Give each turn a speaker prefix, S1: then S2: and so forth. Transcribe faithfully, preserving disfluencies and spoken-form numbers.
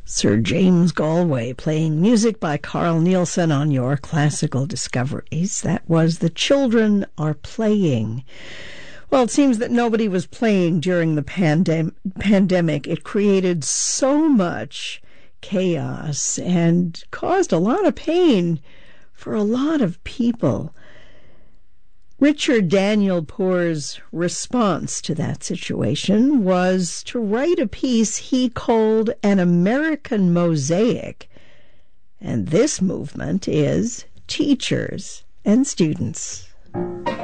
S1: Sir James Galway playing music by Carl Nielsen on your Classical Discoveries. That was The Children Are Playing. Well, it seems that nobody was playing during the pandem- pandemic. It created so much chaos and caused a lot of pain for a lot of people. Richard Daniel Poor's response to that situation was to write a piece he called An American Mosaic. And this movement is teachers and students.